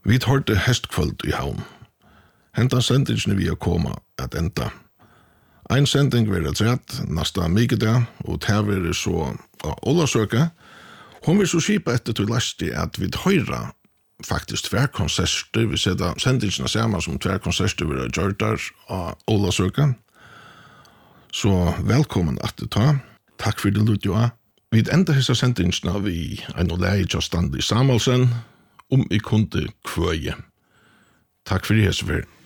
Vi hørte hestkvöld i havn. Hentan sendingen vi koma at enda. Ein sending vil rett næsta mykkedag, og det vil så Ålasøka. Hon vil så skipa etter til lasti at vi høyra faktisk tværkonserter, vi ser da sendingen sammen som tværkonserter vil gjøre der av Ålasøka. Så velkommen at du ta. Takk for det, Ludjoa. Vi enda hessa sendingen av i en og leie til stand i Samuelsen, I kunde kvøye. Takk for det, Hessefer.